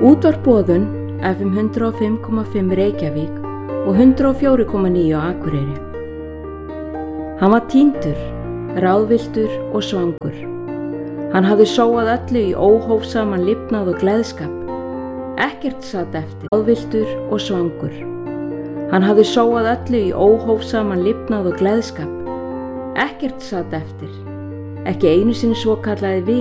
Útvarp Boðun FM 105,5 Reykjavík og 104,9 á Akureyri. Hann var týndur, ráðvilltur og svangur. Hann hafði sóað öllu í óhófsaman lifnað og gleðskap. Ekkert sat eftir, ráðvilltur og svangur. Hann hafði sóað öllu í óhófsaman lifnað og gleðskap. Ekkert sat eftir, ekki einu sinni svokallaði